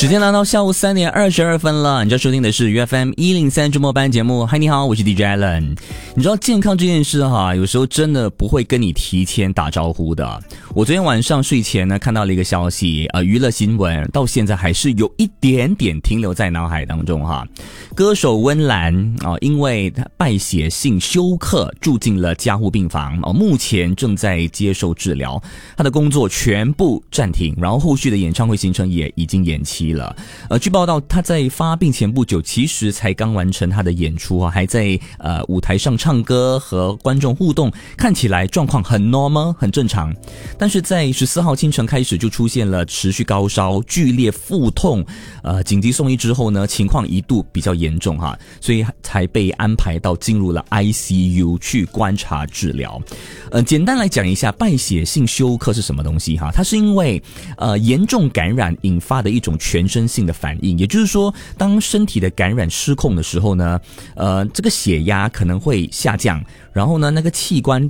时间来到下午3点22分了，你知道收听的是 UFM 103周末班节目。嗨，你好，我是 DJ Allen。你知道健康这件事哈，有时候真的不会跟你提前打招呼的。我昨天晚上睡前呢，看到了一个消息，娱乐新闻到现在还是有一点点停留在脑海当中哈。歌手温岚因为败血性休克住进了加护病房，目前正在接受治疗，他的工作全部暂停，然后后续的演唱会行程也已经延期了。据报道，他在发病前不久，其实才刚完成他的演出还在舞台上唱歌和观众互动，看起来状况很 normal 很正常。但是在14号清晨开始就出现了持续高烧、剧烈腹痛，紧急送医之后呢，情况一度比较严重所以才被安排到进入了 ICU 去观察治疗。简单来讲一下，败血性休克是什么东西它是因为严重感染引发的一种全身性的反应，也就是说，当身体的感染失控的时候呢，这个血压可能会下降，然后呢，那个器官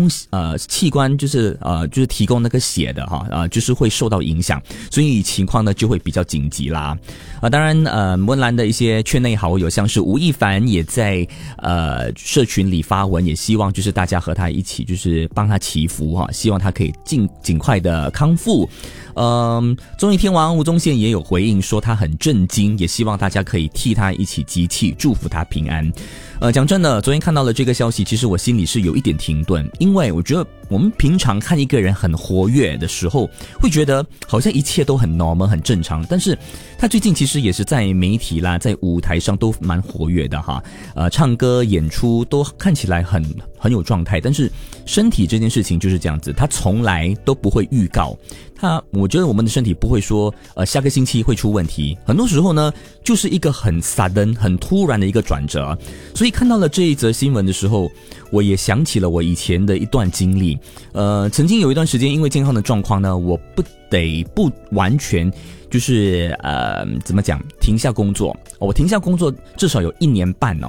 就是提供那个血的就是会受到影响，所以情况呢就会比较紧急啦。当然温岚的一些圈内好友，像是吴亦凡也在社群里发文，也希望就是大家和他一起就是帮他祈福希望他可以尽快的康复。综艺天王吴宗宪也有回应说他很震惊，也希望大家可以替他一起集气，祝福他平安。讲真的，昨天看到了这个消息，其实我心里是有一点停顿，因为我觉得我们平常看一个人很活跃的时候，会觉得好像一切都很 normal 很正常，但是他最近其实也是在媒体啦，在舞台上都蛮活跃的唱歌演出都看起来很有状态，但是身体这件事情就是这样子，他从来都不会预告。我觉得我们的身体不会说下个星期会出问题，很多时候呢就是一个很 sudden 很突然的一个转折。所以看到了这一则新闻的时候，我也想起了我以前的一段经历。曾经有一段时间因为健康的状况呢，我不完全就是怎么讲停下工作，我停下工作至少有1年半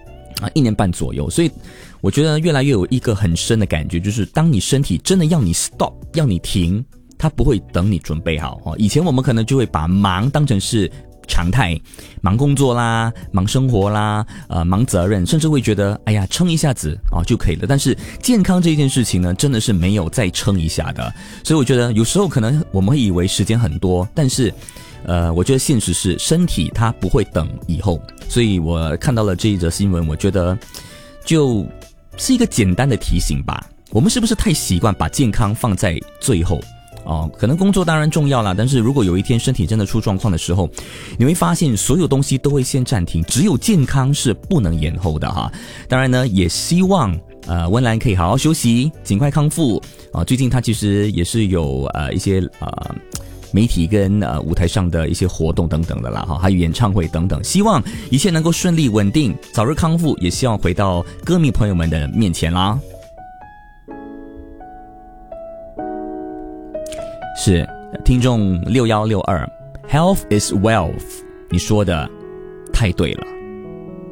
1年半左右。所以我觉得越来越有一个很深的感觉，就是当你身体真的要你 stop 要你停，他不会等你准备好。以前我们可能就会把忙当成是常态，忙工作啦，忙生活啦，忙责任，甚至会觉得哎呀撑一下子就可以了。但是健康这件事情呢，真的是没有再撑一下的。所以我觉得有时候可能我们会以为时间很多，但是我觉得现实是身体它不会等以后。所以我看到了这一则新闻，我觉得就是一个简单的提醒吧。我们是不是太习惯把健康放在最后？可能工作当然重要啦，但是如果有一天身体真的出状况的时候，你会发现所有东西都会先暂停，只有健康是不能延后的当然呢，也希望温岚可以好好休息，尽快康复最近他其实也是有一些媒体跟舞台上的一些活动等等的啦还有演唱会等等，希望一切能够顺利稳定，早日康复，也希望回到歌迷朋友们的面前啦。是听众6162 Health is wealth， 你说的太对了。